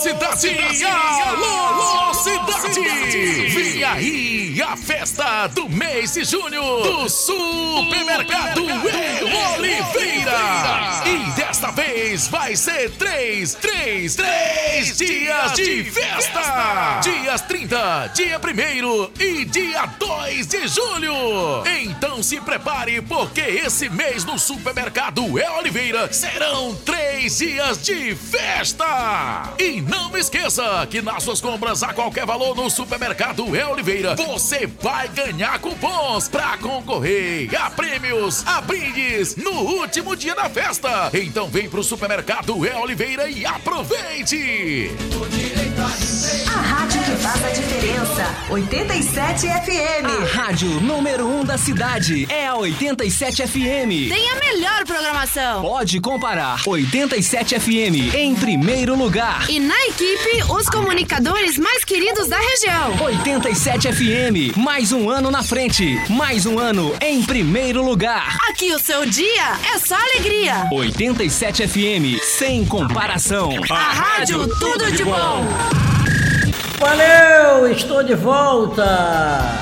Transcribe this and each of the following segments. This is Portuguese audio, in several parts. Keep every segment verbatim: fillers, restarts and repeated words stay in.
cidade! Alô, cidade! Vem aí a festa do mês de junho do Supermercado El Oliveira! E desta vez vai ser três, três, três dias de festa! Dias trinta, dia primeiro e dia dois de julho! Então se prepare, porque esse mês no Supermercado El Oliveira serão três dias de festa! E não esqueça que nas suas compras a qualquer valor no Supermercado El Oliveira, você vai ganhar cupons para concorrer a prêmios, a brindes no último dia da festa. Então vem pro Supermercado El Oliveira e aproveite! A rádio que faz a diferença. oitenta e sete F M. A rádio número um da cidade é a oitenta e sete F M. Tem a melhor programação. Pode comparar. oitenta e sete F M em primeiro lugar. E na equipe, os comunicadores mais queridos da região. oitenta e sete F M, mais um ano na frente. Mais um ano em primeiro lugar. Aqui o seu dia é só alegria. oitenta e sete F M, sem comparação. A rádio tudo de bom. Valeu, estou de volta.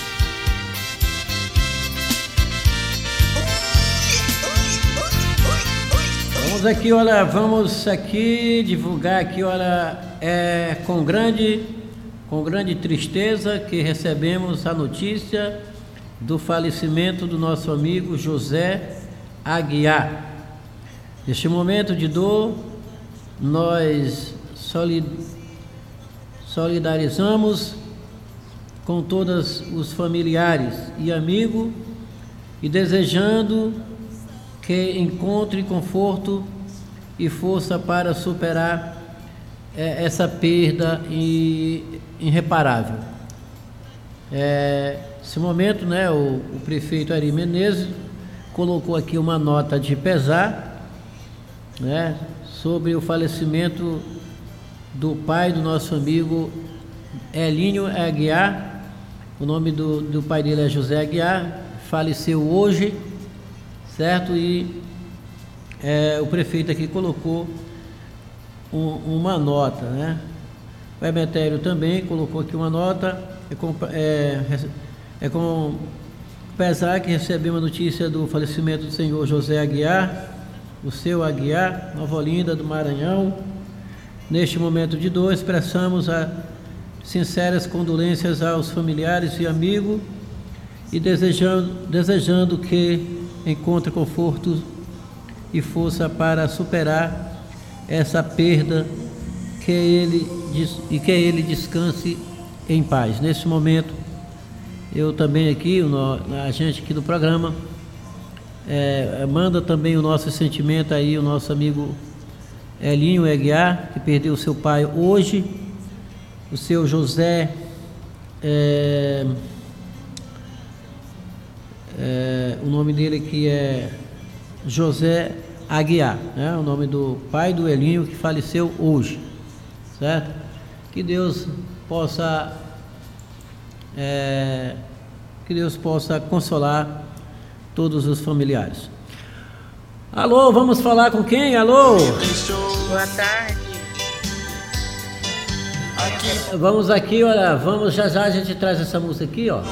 Vamos aqui, olha, vamos aqui divulgar aqui, olha, é com grande, com grande tristeza que recebemos a notícia do falecimento do nosso amigo José Aguiar. Neste momento de dor, nós solidarizamos com todos os familiares e amigos e desejando que encontre conforto e força para superar é, essa perda irreparável. É, nesse momento, né, o, o prefeito Ari Menezes colocou aqui uma nota de pesar, né, sobre o falecimento do pai do nosso amigo Elinho Aguiar. O nome do, do pai dele é José Aguiar, faleceu hoje, certo? E é, o prefeito aqui colocou um, uma nota, né? O Emetério também colocou aqui uma nota, é com, é, é com pesar que recebemos a notícia do falecimento do senhor José Aguiar, o seu Aguiar, Nova Olinda do Maranhão. Neste momento de dor, expressamos as sinceras condolências aos familiares e amigos e desejando, desejando que encontre conforto e força para superar essa perda, que ele, e que ele descanse em paz. Nesse momento, eu também aqui, a gente aqui do programa, é, manda também o nosso sentimento aí, o nosso amigo Elinho Aguiar, que perdeu seu pai hoje, o seu José é, é, o nome dele aqui é José Aguiar, né? O nome do pai do Elinho, que faleceu hoje, certo? Que Deus possa é, que Deus possa consolar todos os familiares. Alô, vamos falar com quem? Alô? Boa tarde. Vamos aqui, olha, vamos, já já a gente traz essa música aqui, ó.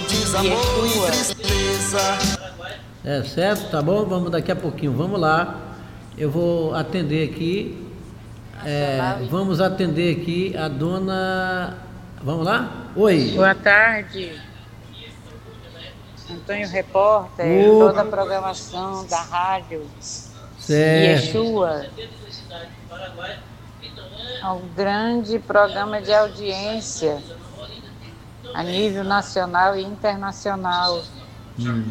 É certo, tá bom? Vamos daqui a pouquinho, vamos lá. Eu vou atender aqui, é, vamos atender aqui a dona, vamos lá? Oi. Boa tarde. Antônio Repórter, oh. toda a programação da rádio certo. Yeshua, é um grande programa de audiência a nível nacional e internacional. Hum.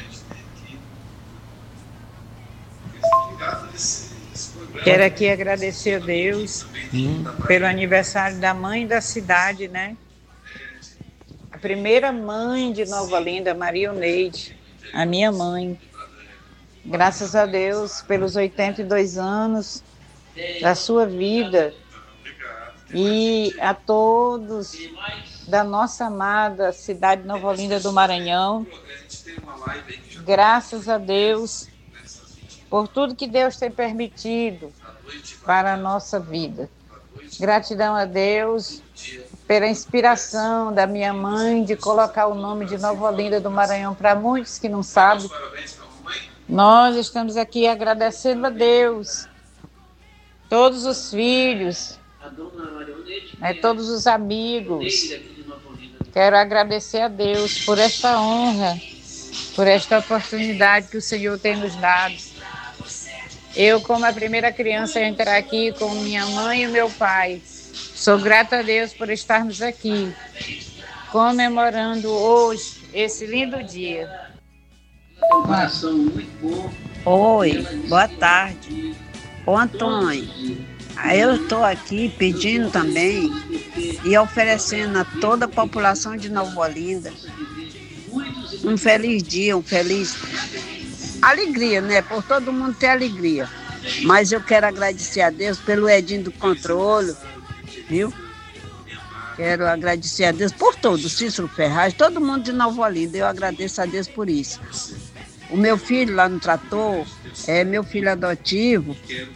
Quero aqui agradecer a Deus hum. pelo aniversário da mãe da cidade, né? A primeira mãe de Nova Olinda, Maria Neide, a minha mãe. Graças a Deus pelos oitenta e dois anos da sua vida e a todos da nossa amada cidade de Nova Olinda do Maranhão. Graças a Deus por tudo que Deus tem permitido para a nossa vida. Gratidão a Deus pela inspiração da minha mãe de colocar o nome de Nova Olinda do Maranhão para muitos que não sabem. Nós estamos aqui agradecendo a Deus, todos os filhos, né, todos os amigos. Quero agradecer a Deus por esta honra, por esta oportunidade que o Senhor tem nos dado. Eu, como a primeira criança a entrar aqui com minha mãe e o meu pai, sou grata a Deus por estarmos aqui, comemorando hoje esse lindo dia. Um coração muito bom. Oi, boa tarde. Ô Antônio, eu estou aqui pedindo também e oferecendo a toda a população de Nova Olinda um feliz dia, um feliz alegria, né? Por todo mundo ter alegria. Mas eu quero agradecer a Deus pelo Edinho do Controle, viu? Quero agradecer a Deus por todos, Cícero Ferraz, todo mundo de Nova Olinda. Eu agradeço a Deus por isso. O meu filho lá no trator é meu filho adotivo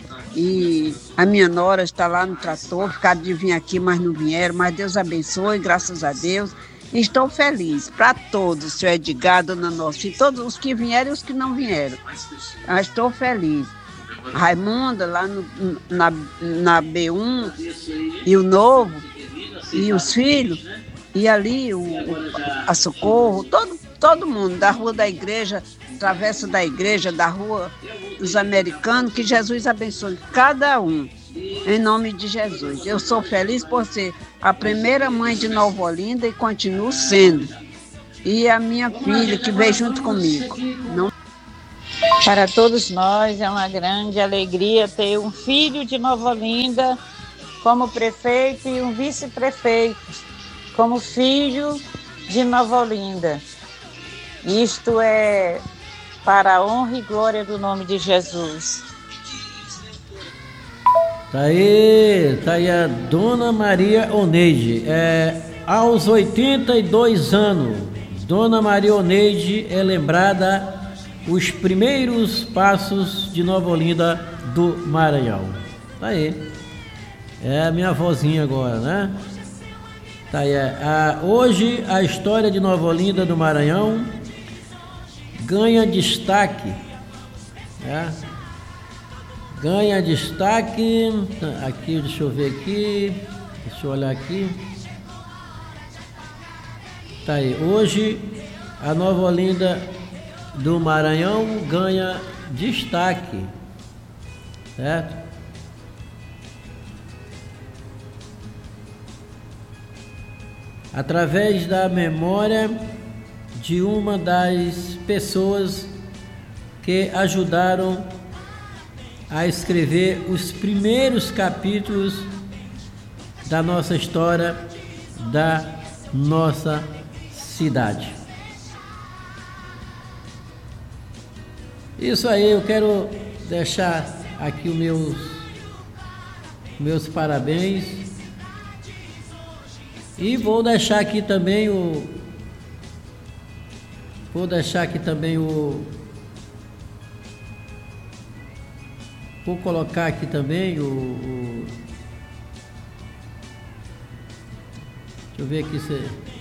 e a minha nora está lá no trator, ficaram de vir aqui, mas não vieram. Mas Deus abençoe, graças a Deus. Estou feliz para todos, seu Edgar, dona Nossa, e todos os que vieram e os que não vieram. Eu estou feliz. Raimunda lá no, na, na B um e o Novo e os filhos e ali o, a Socorro, todo, todo mundo da rua da igreja, travessa da igreja, da rua dos americanos, que Jesus abençoe cada um, em nome de Jesus. Eu sou feliz por ser a primeira mãe de Nova Olinda e continuo sendo. E a minha filha que veio junto comigo. Não... Para todos nós é uma grande alegria ter um filho de Nova Olinda como prefeito e um vice-prefeito como filho de Nova Olinda. Isto é para a honra e glória do nome de Jesus. Tá aí, tá aí a Dona Maria Oneide. É, aos oitenta e dois anos, Dona Maria Oneide é lembrada os primeiros passos de Nova Olinda do Maranhão. Tá aí. É a minha avózinha agora, né? Tá aí. A, hoje a história de Nova Olinda do Maranhão ganha destaque, né? Ganha destaque. Aqui, deixa eu ver aqui. Deixa eu olhar aqui. Tá aí. Hoje a Nova Olinda do Maranhão ganha destaque, certo? Através da memória de uma das pessoas que ajudaram a escrever os primeiros capítulos da nossa história, da nossa cidade. Isso aí, eu quero deixar aqui os meus, meus parabéns. E vou deixar aqui também o... Vou deixar aqui também o... Vou colocar aqui também o... o deixa eu ver aqui se...